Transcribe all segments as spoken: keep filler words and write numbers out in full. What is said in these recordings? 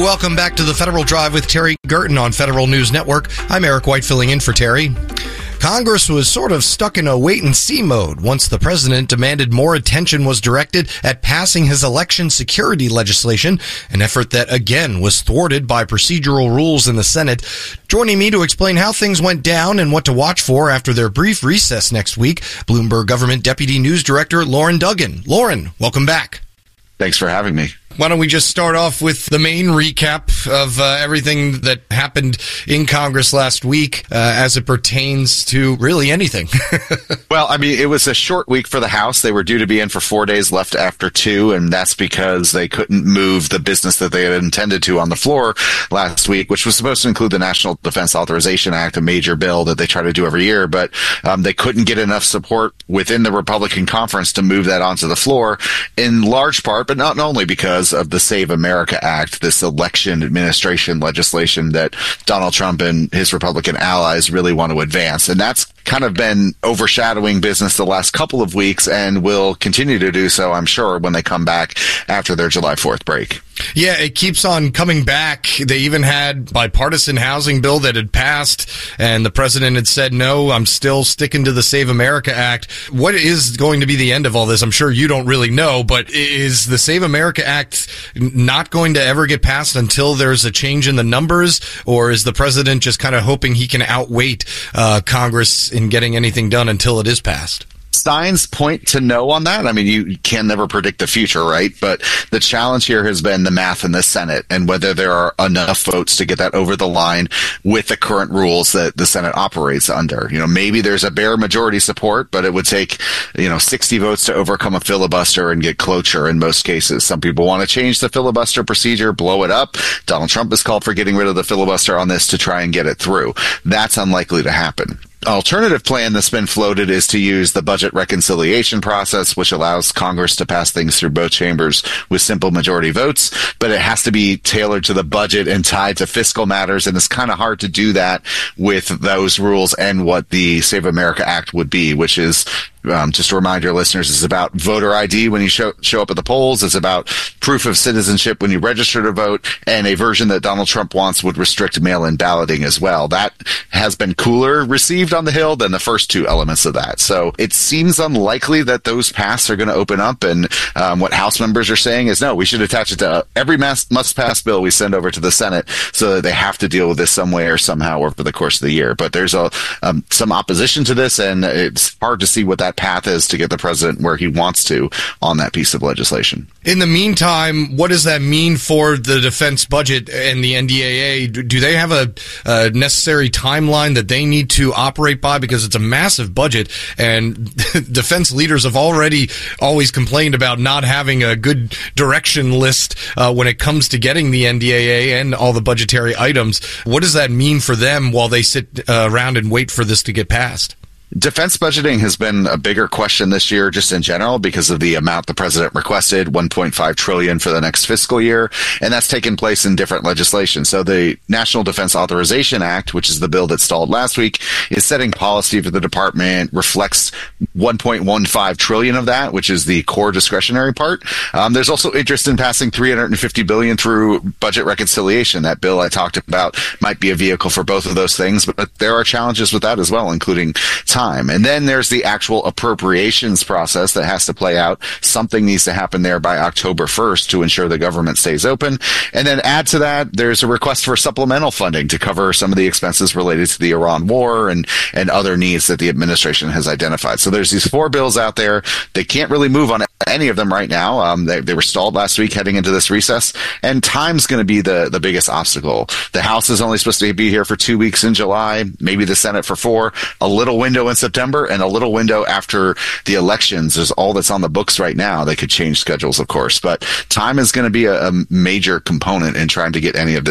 Welcome back to the Federal Drive with Terry Gerton on Federal News Network. I'm Eric White filling in for Terry. Congress was sort of stuck in a wait-and-see mode once the president demanded more attention was directed at passing his election security legislation, an effort that, again, was thwarted by procedural rules in the Senate. Joining me to explain how things went down and what to watch for after their brief recess next week, Bloomberg Government Deputy News Director Lauren Duggan. Lauren, welcome back. Thanks for having me. Why don't we just start off with the main recap of uh, everything that happened in Congress last week uh, as it pertains to really anything. Well, I mean, it was a short week for the House. They were due to be in for four days, left after two, and that's because they couldn't move the business that they had intended to on the floor last week, which was supposed to include the National Defense Authorization Act, a major bill that they try to do every year, but um, they couldn't get enough support within the Republican conference to move that onto the floor, in large part, but not only because of the Save America Act, this election administration legislation that Donald Trump and his Republican allies really want to advance. And that's kind of been overshadowing business the last couple of weeks and will continue to do so, I'm sure, when they come back after their July fourth break. Yeah, it keeps on coming back. They even had bipartisan housing bill that had passed, and the president had said, no, I'm still sticking to the Save America Act. What is going to be the end of all this? I'm sure you don't really know, but is the Save America Act not going to ever get passed until there's a change in the numbers, or is the president just kind of hoping he can outwait uh, Congress in getting anything done until it is passed? Signs point to no on that. I mean, you can never predict the future, right? But the challenge here has been the math in the Senate and whether there are enough votes to get that over the line with the current rules that the Senate operates under. You know, maybe there's a bare majority support, but it would take, you know, sixty votes to overcome a filibuster and get cloture in most cases. Some people want to change the filibuster procedure, blow it up. Donald Trump has called for getting rid of the filibuster on this to try and get it through. That's unlikely to happen. Alternative plan that's been floated is to use the budget reconciliation process, which allows Congress to pass things through both chambers with simple majority votes, but it has to be tailored to the budget and tied to fiscal matters, and it's kind of hard to do that with those rules and what the Save America Act would be, which is Um, just to remind your listeners, it's about voter I D when you show, show up at the polls. It's about proof of citizenship when you register to vote, and a version that Donald Trump wants would restrict mail-in balloting as well. That has been cooler received on the Hill than the first two elements of that. So it seems unlikely that those paths are going to open up, and um, what House members are saying is, no, we should attach it to every must-pass bill we send over to the Senate so that they have to deal with this some way or somehow over the course of the year. But there's a um, some opposition to this, and it's hard to see what that path is to get the president where he wants to on that piece of legislation. In the meantime, what does that mean for the defense budget and the N D A A? Do they have a, a necessary timeline that they need to operate by? Because it's a massive budget, and defense leaders have already always complained about not having a good direction list uh, when it comes to getting the N D A A and all the budgetary items. What does that mean for them while they sit uh, around and wait for this to get passed? Defense budgeting has been a bigger question this year just in general because of the amount the president requested, one point five trillion dollars for the next fiscal year, and that's taken place in different legislation. So the National Defense Authorization Act, which is the bill that stalled last week, is setting policy for the department, reflects one point one five trillion dollars of that, which is the core discretionary part. Um, there's also interest in passing three hundred fifty billion dollars through budget reconciliation. That bill I talked about might be a vehicle for both of those things, but there are challenges with that as well, including time. And then there's the actual appropriations process that has to play out. Something needs to happen there by October first to ensure the government stays open. And then add to that, there's a request for supplemental funding to cover some of the expenses related to the Iran war and, and other needs that the administration has identified. So there's these four bills out there. They can't really move on any of them right now. Um, they, they were stalled last week heading into this recess, and time's going to be the, the biggest obstacle. The House is only supposed to be here for two weeks in July, maybe the Senate for four, a little window in September, and a little window after the elections is all that's on the books right now. They could change schedules, of course, but time is going to be a, a major component in trying to get any of this done.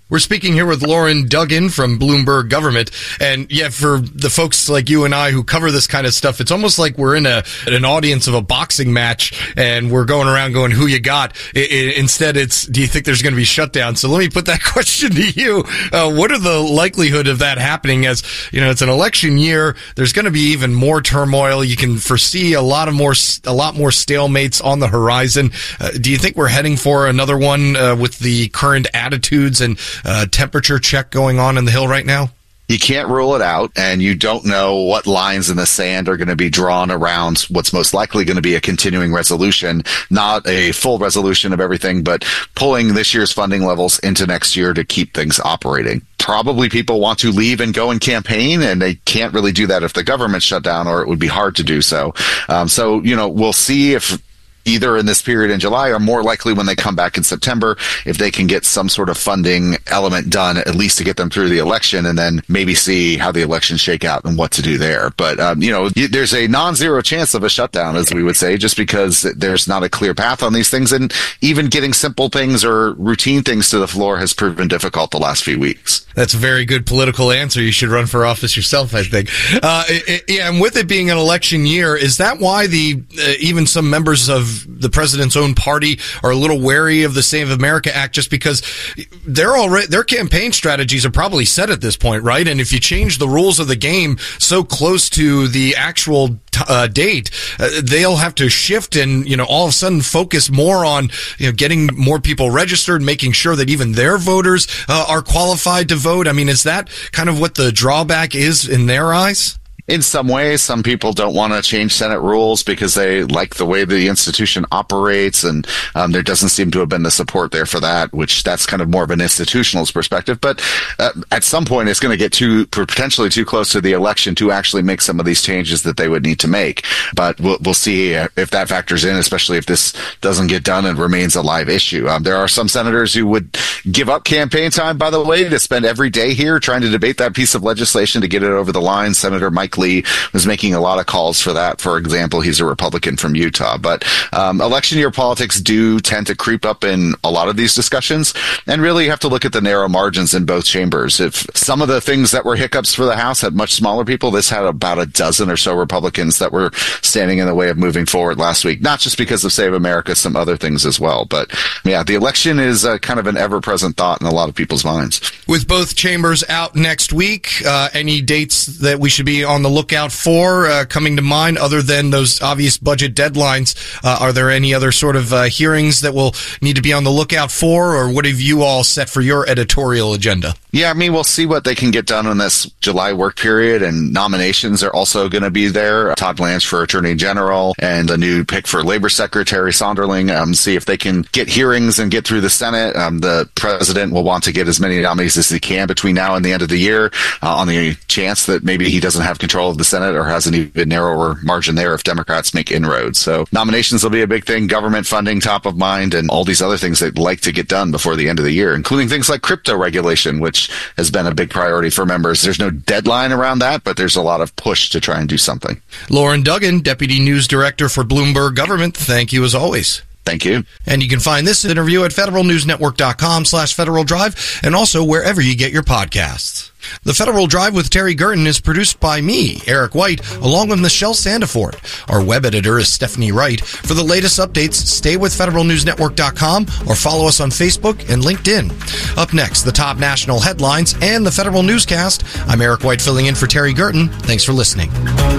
We're speaking here with Lauren Duggan from Bloomberg Government. And yeah, for the folks like you and I who cover this kind of stuff, it's almost like we're in a an audience of a boxing match and we're going around going, who you got? I, I, instead, it's, do you think there's going to be shutdown? So let me put that question to you. Uh, what are the likelihood of that happening? As, you know, it's an election year. There's going to be even more turmoil. You can foresee a lot of more, a lot more stalemates on the horizon. Uh, do you think we're heading for another one uh, with the current attitudes and Uh, temperature check going on in the Hill right now? You can't rule it out, and you don't know what lines in the sand are going to be drawn around what's most likely going to be a continuing resolution, not a full resolution of everything, but pulling this year's funding levels into next year to keep things operating. Probably people want to leave and go and campaign, and they can't really do that if the government's shut down, or it would be hard to do so. Um, so, you know, we'll see if either in this period in July or more likely when they come back in September, if they can get some sort of funding element done, at least to get them through the election, and then maybe see how the elections shake out and what to do there. But, um, you know, there's a non-zero chance of a shutdown, as we would say, just because there's not a clear path on these things. And even getting simple things or routine things to the floor has proven difficult the last few weeks. That's a very good political answer. You should run for office yourself, I think. Uh, it, yeah, and with it being an election year, is that why the uh, even some members of the president's own party are a little wary of the Save America Act, just because they're already, their campaign strategies are probably set at this point, right? And if you change the rules of the game so close to the actual t- uh, date, uh, they'll have to shift and, you know, all of a sudden focus more on, you know, getting more people registered, making sure that even their voters uh, are qualified to vote. I mean, is that kind of what the drawback is in their eyes? In some ways, some people don't want to change Senate rules because they like the way the institution operates, and um, there doesn't seem to have been the support there for that, which that's kind of more of an institutionalist perspective. But uh, at some point, it's going to get too potentially too close to the election to actually make some of these changes that they would need to make. But we'll, we'll see if that factors in, especially if this doesn't get done and remains a live issue. Um, there are some senators who would give up campaign time, by the way, to spend every day here trying to debate that piece of legislation to get it over the line. Senator Mike Lee was making a lot of calls for that. For example, he's a Republican from Utah. But um, election year politics do tend to creep up in a lot of these discussions, and really you have to look at the narrow margins in both chambers. If some of the things that were hiccups for the House had much smaller people, this had about a dozen or so Republicans that were standing in the way of moving forward last week, not just because of Save America, some other things as well. But yeah, the election is uh, kind of an ever-present thought in a lot of people's minds. With both chambers out next week, uh, any dates that we should be on the lookout for uh, coming to mind other than those obvious budget deadlines? Uh, are there any other sort of uh, hearings that we'll need to be on the lookout for, or what have you all set for your editorial agenda? Yeah, I mean, we'll see what they can get done in this July work period, and nominations are also going to be there. Todd Blanche for Attorney General and a new pick for Labor Secretary, Sonderling. Um, see if they can get hearings and get through the Senate. Um, the president will want to get as many nominees as he can between now and the end of the year, uh, on the chance that maybe he doesn't have control of the Senate or has an even narrower margin there if Democrats make inroads. So nominations will be a big thing, government funding top of mind, and all these other things they'd like to get done before the end of the year, including things like crypto regulation, which has been a big priority for members. There's no deadline around that, but there's a lot of push to try and do something. Lauren Duggan, Deputy News Director for Bloomberg Government, thank you as always. Thank you. And you can find this interview at federalnewsnetwork.com slash Federal Drive and also wherever you get your podcasts. The Federal Drive with Terry Gerton is produced by me, Eric White, along with Michelle Sandiford. Our web editor is Stephanie Wright. For the latest updates, stay with federal news network dot com or follow us on Facebook and LinkedIn. Up next, the top national headlines and the Federal Newscast. I'm Eric White filling in for Terry Gerton. Thanks for listening.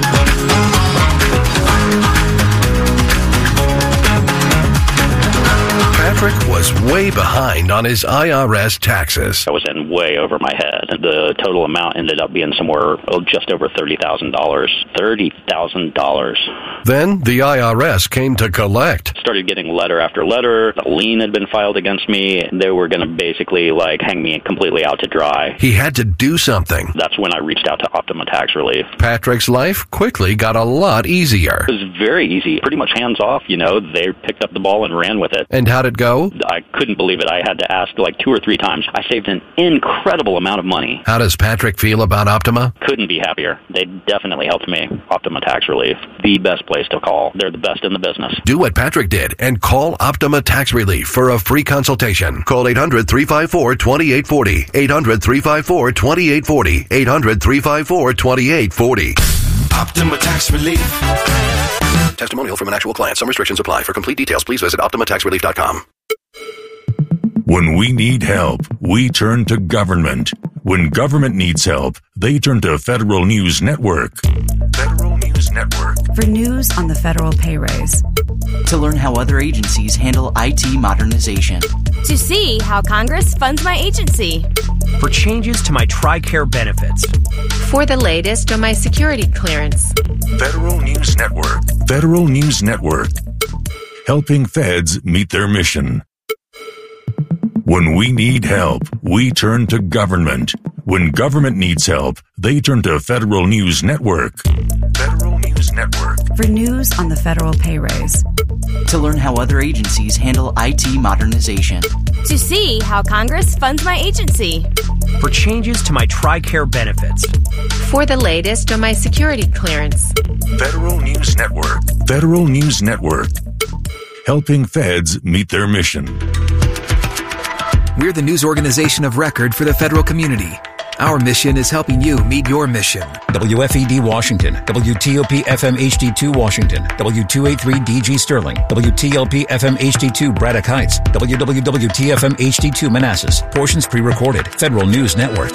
Patrick was way behind on his I R S taxes. I was in way over my head. The total amount ended up being somewhere oh, just over thirty thousand dollars. thirty thousand dollars. Then the I R S came to collect. Started getting letter after letter. A lien had been filed against me. They were going to basically like hang me completely out to dry. He had to do something. That's when I reached out to Optima Tax Relief. Patrick's life quickly got a lot easier. It was very easy. Pretty much hands off, you know. They picked up the ball and ran with it. And how'd it go? I I couldn't believe it. I had to ask like two or three times. I saved an incredible amount of money. How does Patrick feel about Optima? Couldn't be happier. They definitely helped me. Optima Tax Relief, the best place to call. They're the best in the business. Do what Patrick did and call Optima Tax Relief for a free consultation. Call eight hundred, three five four, two eight four zero. eight hundred, three five four, two eight four zero. eight hundred, three five four, two eight four zero. Optima Tax Relief. Testimonial from an actual client. Some restrictions apply. For complete details, please visit optima tax relief dot com. When we need help, we turn to government. When government needs help, they turn to Federal News Network. Federal News Network. For news on the federal pay raise. To learn how other agencies handle I T modernization. To see how Congress funds my agency. For changes to my TRICARE benefits. For the latest on my security clearance. Federal News Network. Federal News Network. Helping feds meet their mission. When we need help, we turn to government. When government needs help, they turn to Federal News Network. Federal News Network. For news on the federal pay raise. To learn how other agencies handle I T modernization. To see how Congress funds my agency. For changes to my TRICARE benefits. For the latest on my security clearance. Federal News Network. Federal News Network. Helping feds meet their mission. We're the news organization of record for the federal community. Our mission is helping you meet your mission. W F E D Washington, W T O P F M H D two Washington, W two eighty-three D G Sterling, W T L P F M H D two Braddock Heights, W W W T F M H D two Manassas. Portions pre-recorded. Federal News Network.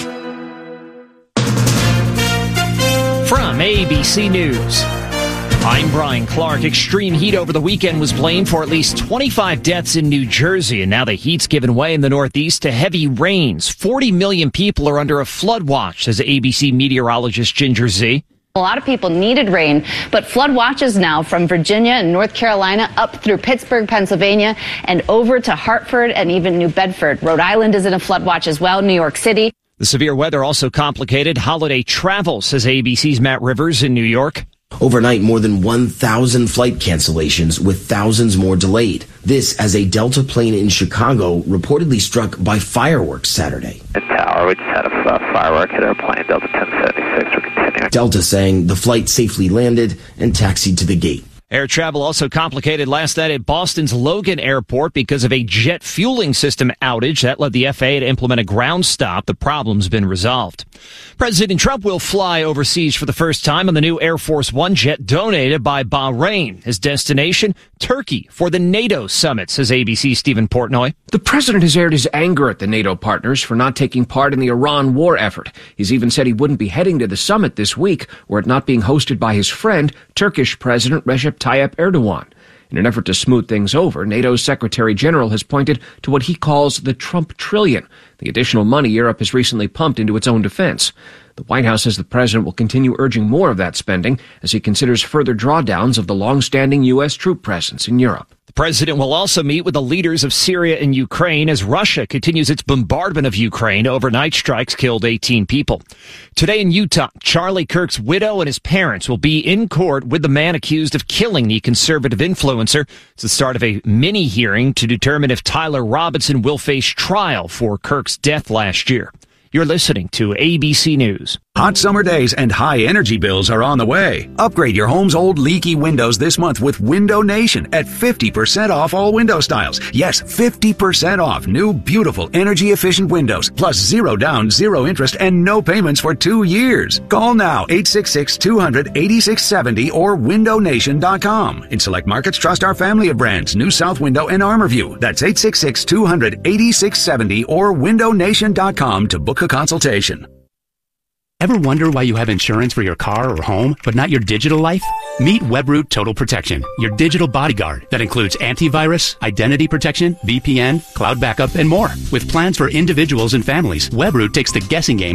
From A B C News, I'm Brian Clark. Extreme heat over the weekend was blamed for at least twenty-five deaths in New Jersey, and now the heat's given way in the Northeast to heavy rains. forty million people are under a flood watch, says A B C meteorologist Ginger Z. A lot of people needed rain, but flood watches now from Virginia and North Carolina up through Pittsburgh, Pennsylvania, and over to Hartford and even New Bedford. Rhode Island is in a flood watch as well, New York City. The severe weather also complicated holiday travel, says A B C's Matt Rivers in New York. Overnight, more than one thousand flight cancellations, with thousands more delayed. This as a Delta plane in Chicago reportedly struck by fireworks Saturday. In Tower, we just had a uh, firework hit our plane, Delta ten seventy-six. We're continuing. Delta saying the flight safely landed and taxied to the gate. Air travel also complicated last night at Boston's Logan Airport because of a jet fueling system outage. That led the F A A to implement a ground stop. The problem's been resolved. President Trump will fly overseas for the first time on the new Air Force One jet donated by Bahrain. His destination, Turkey, for the NATO summit, says A B C's Stephen Portnoy. The president has aired his anger at the NATO partners for not taking part in the Iran war effort. He's even said he wouldn't be heading to the summit this week were it not being hosted by his friend, Turkish President Recep Tayyip Erdogan. In an effort to smooth things over, NATO's Secretary General has pointed to what he calls the Trump trillion, the additional money Europe has recently pumped into its own defense. The White House says the president will continue urging more of that spending as he considers further drawdowns of the long-standing U S troop presence in Europe. The president will also meet with the leaders of Syria and Ukraine as Russia continues its bombardment of Ukraine. Overnight strikes killed eighteen people. Today in Utah, Charlie Kirk's widow and his parents will be in court with the man accused of killing the conservative influencer. It's the start of a mini hearing to determine if Tyler Robinson will face trial for Kirk's death last year. You're listening to A B C News. Hot summer days and high energy bills are on the way. Upgrade your home's old leaky windows this month with Window Nation at fifty percent off all window styles. Yes, fifty percent off new, beautiful, energy-efficient windows, plus zero down, zero interest, and no payments for two years. Call now, eight six six, two hundred, eighty-six seventy or window nation dot com. In select markets, trust our family of brands, New South Window and Armorview. That's eight six six, two hundred, eighty-six seventy or window nation dot com to book a consultation. Ever wonder why you have insurance for your car or home, but not your digital life? Meet Webroot Total Protection, your digital bodyguard that includes antivirus, identity protection, V P N, cloud backup, and more. With plans for individuals and families, Webroot takes the guessing game